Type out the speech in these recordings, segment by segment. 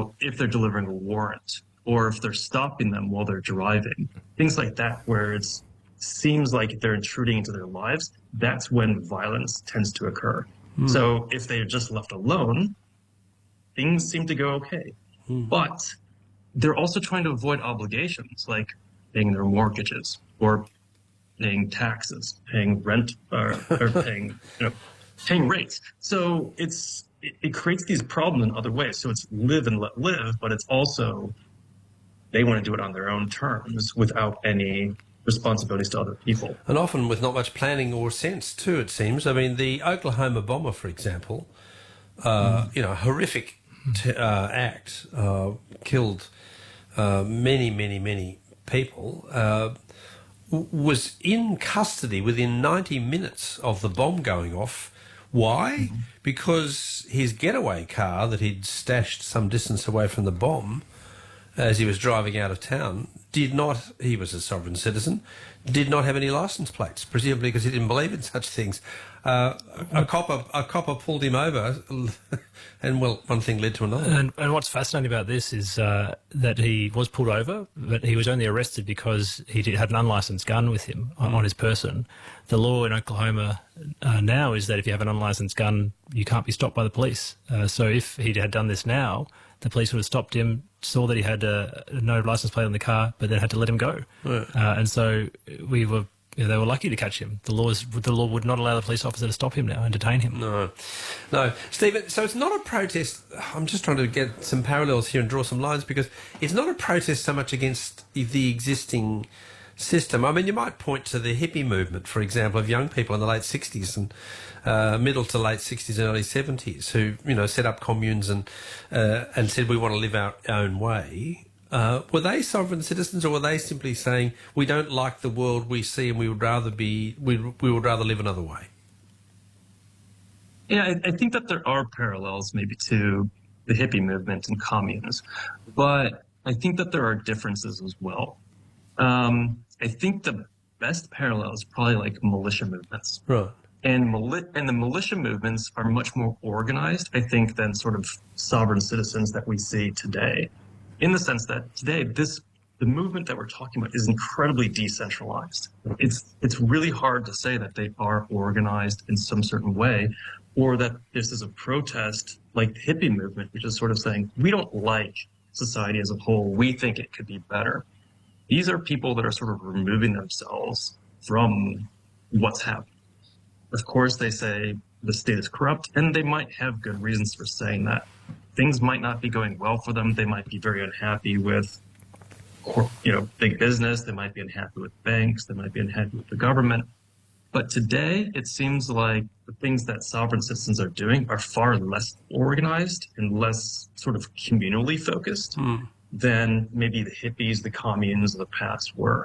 So if they're delivering a warrant or if they're stopping them while they're driving, things like that, where it seems like they're intruding into their lives, that's when violence tends to occur. So if they're just left alone, things seem to go okay. But they're also trying to avoid obligations like paying their mortgages or paying taxes, paying rent, or paying rates. So it creates these problems in other ways. So it's live and let live, but it's also they want to do it on their own terms without any responsibilities to other people. And often with not much planning or sense too, it seems. I mean, the Oklahoma bomber, for example, horrific act, killed many people, was in custody within 90 minutes of the bomb going off. Why? Because his getaway car that he'd stashed some distance away from the bomb as he was driving out of town he was a sovereign citizen, did not have any licence plates, presumably because he didn't believe in such things. A copper pulled him over, and one thing led to another. And what's fascinating about this is that he was pulled over, but he was only arrested because he had an unlicensed gun with him on his person. The law in Oklahoma now is that if you have an unlicensed gun, you can't be stopped by the police. So if he had done this now, the police would have stopped him, saw that he had no license plate on the car, but then had to let him go. Yeah. And so they were lucky to catch him. The law would not allow the police officer to stop him now and detain him. No. Stephen, so it's not a protest. I'm just trying to get some parallels here and draw some lines, because it's not a protest so much against the existing system. I mean, you might point to the hippie movement, for example, of young people in the late 60s and middle to late 60s and early 70s who, set up communes and said we want to live our own way. Were they sovereign citizens, or were they simply saying we don't like the world we see and we would rather live another way? Yeah, I think that there are parallels maybe to the hippie movement and communes, but I think that there are differences as well. I think the best parallel is probably like militia movements. Right. And the militia movements are much more organized, I think, than sort of sovereign citizens that we see today. In the sense that today, the movement that we're talking about is incredibly decentralized. It's really hard to say that they are organized in some certain way, or that this is a protest like the hippie movement, which is sort of saying, we don't like society as a whole, we think it could be better. These are people that are sort of removing themselves from what's happening. Of course, they say the state is corrupt, and they might have good reasons for saying that. Things might not be going well for them. They might be very unhappy with, big business. They might be unhappy with banks. They might be unhappy with the government. But today, it seems like the things that sovereign citizens are doing are far less organized and less sort of communally focused than maybe the hippies, the communes of the past were.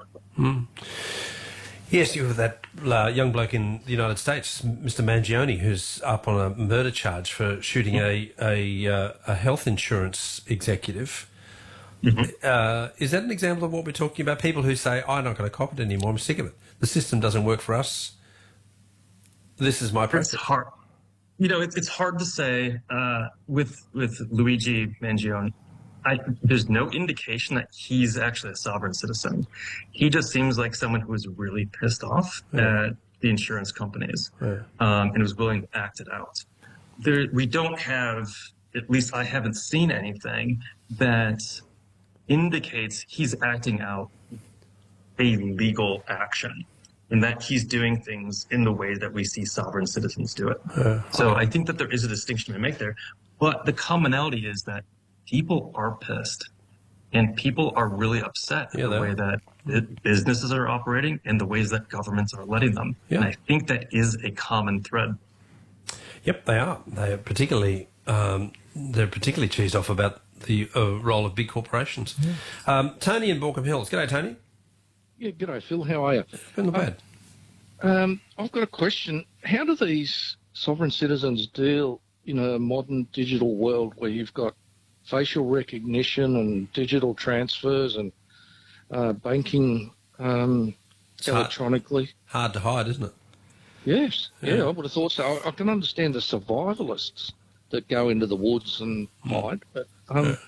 Yes, you have that young bloke in the United States, Mr. Mangione, who's up on a murder charge for shooting a health insurance executive. Is that an example of what we're talking about? People who say, I'm not going to cop it anymore, I'm sick of it. The system doesn't work for us. This is my preference. It's hard. It's hard to say with Luigi Mangione. There's no indication that he's actually a sovereign citizen. He just seems like someone who was really pissed off at the insurance companies and was willing to act it out. We don't have, at least I haven't seen anything that indicates he's acting out a legal action and that he's doing things in the way that we see sovereign citizens do it. So I think that there is a distinction to make there. But the commonality is that people are pissed, and people are really upset at the way that businesses are operating and the ways that governments are letting them. Yeah. And I think that is a common thread. Yep, they are. They are particularly cheesed off about the role of big corporations. Yeah. Tony in Baulkham Hills. G'day, Tony. Yeah, g'day, Phil. How are you? Not bad. I've got a question. How do these sovereign citizens deal in a modern digital world where you've got facial recognition and digital transfers and banking electronically? Hard to hide, isn't it? Yes. Yeah, I would have thought so. I can understand the survivalists that go into the woods and hide, but